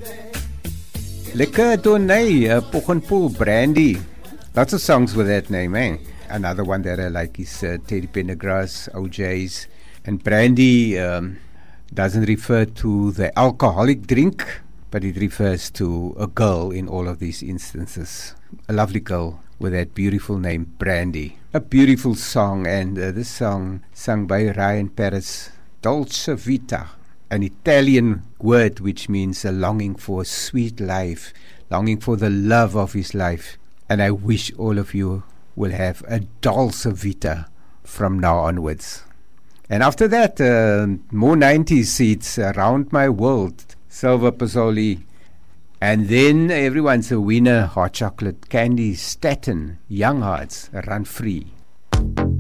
Lekker Donay, Pogonpoel, Brandy. Lots of songs with that name, eh? Another one that I like is Teddy Pendergrass, OJ's. And Brandy doesn't refer to the alcoholic drink, but it refers to a girl in all of these instances. A lovely girl with that beautiful name, Brandy. A beautiful song, and this song sung by Ryan Paris, Dolce Vita, an Italian word which means a longing for a sweet life, longing for the love of his life. And I wish all of you will have a Dolce Vita from now onwards. And after that, more 90s seats, Around My World, Silver Pozzoli. And then everyone's a winner, Hot Chocolate Candy, Staten, Young Hearts, Run Free.